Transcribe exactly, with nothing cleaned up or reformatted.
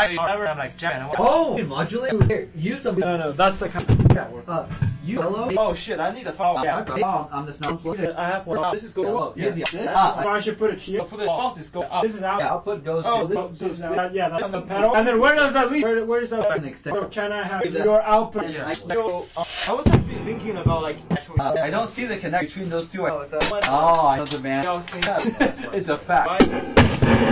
I whatever. I'm like jamming. Oh, modulate. Here, use some. No, no, that's the kind of. Yeah, uh, you hello. Oh shit! I need to follow. Yeah. Okay. Oh, on the snow floor. I have one. This is going. Oh, Yeah. easy. Yeah. Ah, So I should put it here. For the boss, it's going up. This is out. yeah, output goes Oh, to this- this. This is out. Yeah, that's the pedal. And then where does that lead? Where, where does that? An extension. So can I have Yeah. your output? Yeah. So, uh, I was actually thinking about like actually. Uh, I don't see the connection between those two. Oh, is that one? Oh, I know the man. It's a fact.